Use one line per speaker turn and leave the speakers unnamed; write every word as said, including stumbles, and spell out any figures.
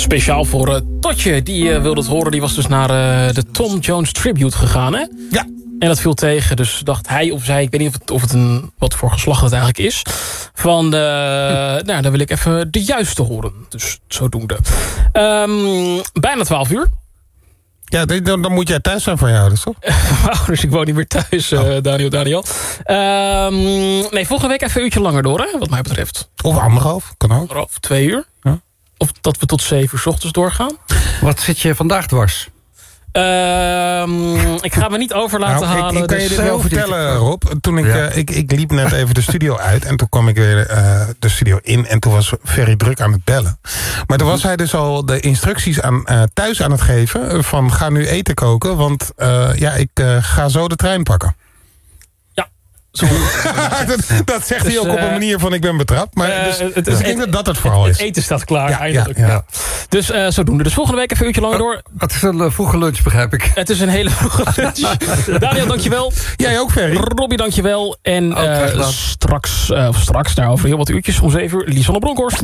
Speciaal voor uh, Totje, die uh, wilde het horen. Die was dus naar uh, de Tom Jones Tribute gegaan, hè?
Ja.
En dat viel tegen, dus dacht hij of zij... ik weet niet of het, of het een... wat voor geslacht het eigenlijk is... van, uh, nou, dan wil ik even de juiste horen. Dus zodoende. Um, bijna twaalf uur.
Ja, dan, dan moet jij thuis zijn van jou, dus toch?
Oh, dus ik woon niet meer thuis, uh, oh. Daniel, Daniel. Um, nee, volgende week even een uurtje langer door, hè, wat mij betreft.
Of anderhalf, kan ook.
Of twee uur. Ja. Of dat we tot zeven uur 's ochtends doorgaan.
Wat zit je vandaag dwars?
Um, ik ga me niet over laten
nou,
halen.
Ik, ik kan je
dus
dit wel vertellen, Rob. Toen ik, ja. uh, ik, ik liep net even de studio uit. En toen kwam ik weer uh, de studio in. En toen was Ferry druk aan het bellen. Maar toen was hij dus al de instructies aan, uh, thuis aan het geven. Van ga nu eten koken. Want uh, ja, ik uh, ga zo de trein pakken.
Zo.
dat, dat zegt
dus,
hij ook op een manier van ik ben betrapt. Maar
uh,
dus,
het,
dus
het,
ik denk dat dat het vooral is.
Het eten staat klaar,
ja,
eindelijk.
Ja, ja.
Ja. Dus uh, zodoende. Dus volgende week even een uurtje langer door.
Het is een uh, vroege lunch, begrijp ik.
Het is een hele vroege lunch. Daniel, dankjewel.
Jij ook, Ferry.
Robbie, dankjewel. En
oh,
uh, straks, uh, straks, daarover heel wat uurtjes om zeven uur, Lisanne Bronkhorst.